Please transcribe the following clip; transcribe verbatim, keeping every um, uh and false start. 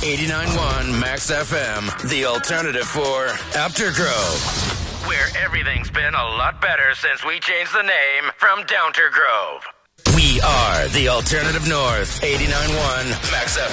eighty-nine point one Max F M, the alternative for Apter Grove, where everything's been a lot better since we changed the name from Downter Grove. We are the Alternative North, eighty-nine point one Max F M.